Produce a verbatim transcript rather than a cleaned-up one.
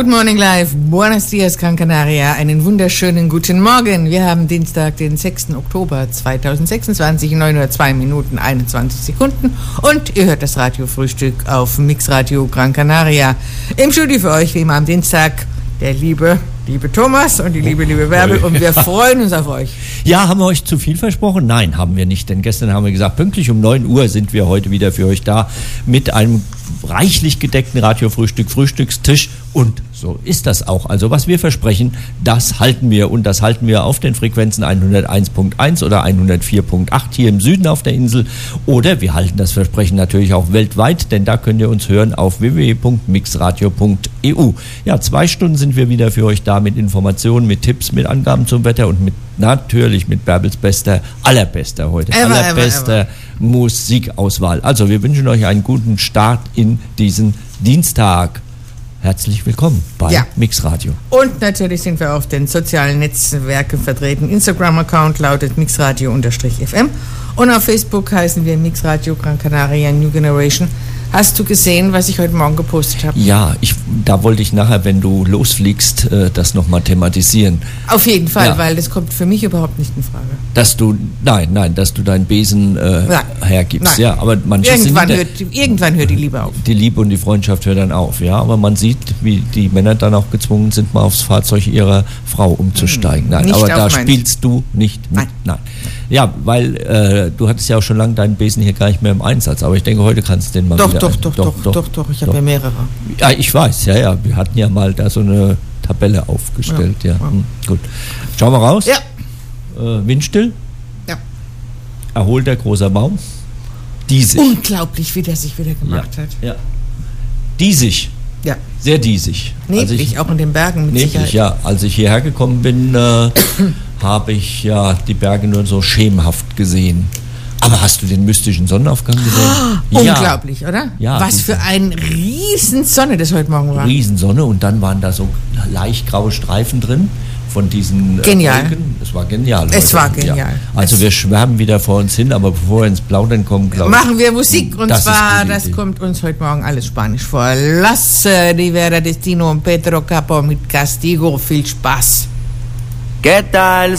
Good Morning Live, Buenos Dias, Gran Canaria, einen wunderschönen guten Morgen. Wir haben Dienstag, den sechsten Oktober zweitausendsechsundzwanzig, neun Uhr zwei Minuten, einundzwanzig Sekunden und ihr hört das Radiofrühstück auf Mixradio Gran Canaria. Im Studio für euch, wie immer am Dienstag, der liebe, liebe Thomas und die liebe, liebe Bärbel und wir freuen uns auf euch. Ja, haben wir euch zu viel versprochen? Nein, haben wir nicht, denn gestern haben wir gesagt, pünktlich um neun Uhr sind wir heute wieder für euch da mit einem reichlich gedeckten Radiofrühstück, Frühstückstisch und so ist das auch. Also was wir versprechen, das halten wir und das halten wir auf den Frequenzen hunderteins Komma eins oder hundertvier Komma acht hier im Süden auf der Insel oder wir halten das Versprechen natürlich auch weltweit, denn da könnt ihr uns hören auf w w w Punkt mixradio Punkt e u. Ja, zwei Stunden sind wir wieder für euch da mit Informationen, mit Tipps, mit Angaben zum Wetter und mit natürlich mit Bärbels bester, allerbester heute, ever, allerbester ever, ever. Musikauswahl. Also wir wünschen euch einen guten Start in diesen Dienstag. Herzlich willkommen bei ja. Mixradio. Und natürlich sind wir auf den sozialen Netzwerken vertreten. Instagram-Account lautet mixradio-f m und auf Facebook heißen wir Mixradio Gran Canaria New Generation. Hast du gesehen, was ich heute Morgen gepostet habe? Ja, ich, da wollte ich nachher, wenn du losfliegst, das nochmal thematisieren. Auf jeden Fall, ja. Weil das kommt für mich überhaupt nicht in Frage. Dass du, nein, nein, dass du deinen Besen äh, hergibst. Nein. Ja, aber manche irgendwann, sind, hört, irgendwann hört die Liebe auf. Die Liebe und die Freundschaft hört dann auf, ja. Aber man sieht, wie die Männer dann auch gezwungen sind, mal aufs Fahrzeug ihrer Frau umzusteigen. Nein, nicht aber da meins. Spielst du nicht mit. Nein. Nein. Ja, weil äh, du hattest ja auch schon lange deinen Besen hier gar nicht mehr im Einsatz, aber ich denke, heute kannst du den mal doch, wieder... Doch, doch, doch, doch, doch, doch, ich habe ja mehrere. Ja, ich weiß, ja, ja, wir hatten ja mal da so eine Tabelle aufgestellt, ja. ja. ja. Hm, gut. Schauen wir raus. Ja. Äh, windstill. Ja. Erholter großer Baum. Diesig. Unglaublich, wie der sich wieder gemacht ja. hat. Ja. Diesig. Ja. Sehr diesig. Neblig, ich, auch in den Bergen mit neblig, Sicherheit. Ja. Als ich hierher gekommen bin, äh, habe ich ja die Berge nur so schemenhaft gesehen. Aber hast du den mystischen Sonnenaufgang gesehen? Oh, ja. Unglaublich, oder? Ja, was für eine Riesensonne das heute Morgen war. Riesensonne und dann waren da so leicht graue Streifen drin von diesen genial. Wolken. Es war genial. Es heute. war genial. Ja. Also es wir schwärmen wieder vor uns hin, aber bevor wir ins Plaudern kommen, glaube ich... Machen wir Musik und das zwar, das Idee. Kommt uns heute Morgen alles Spanisch vor. Las Rivera Destino und Pedro Capo mit Castigo. Viel Spaß. ¿Qué tal